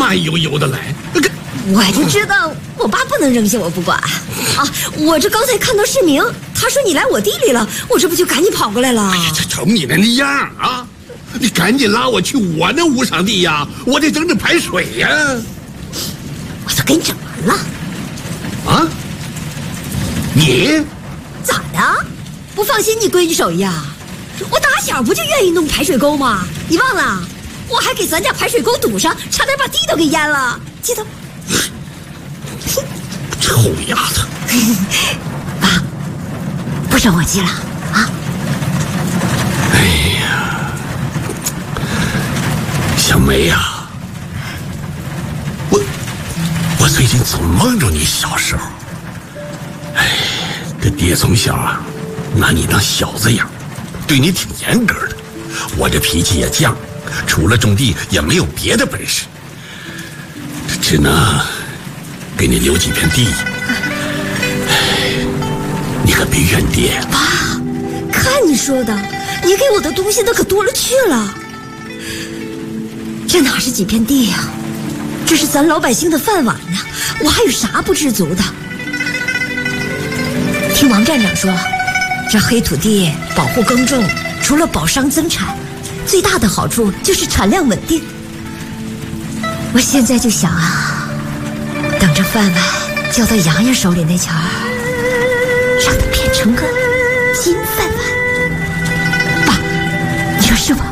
慢悠悠的来。 我就知道我爸不能扔下我不管啊！我这刚才看到市民，他说你来我地里了，我这不就赶紧跑过来了。 哎呀，这瞅你那样啊！你赶紧拉我去我那无场地呀，我得整整排水呀。 我都给你整完了。 啊？你咋的？不放心你闺女手艺啊？我打小不就愿意弄排水沟吗？你忘了？我还给咱家排水沟堵上，差点把地都给淹了，记得吗？ 臭丫头！ 爸，不生我气了啊？ 哎呀，小梅呀，我最近总梦着你小时候。哎，这爹从小啊，拿你当小子养，对你挺严格的。我这脾气也犟，除了种地也没有别的本事，这只能给你留几片地。你可别怨爹。 爸，看你说的，你给我的东西那可多了去了。这哪是几片地呀？这是咱老百姓的饭碗呢，我还有啥不知足的？听王站长说，这黑土地保护耕种，除了保商增产，最大的好处就是产量稳定。我现在就想啊，等着饭碗交到洋洋手里那前儿，让它变成个金饭碗。爸，你说是吧？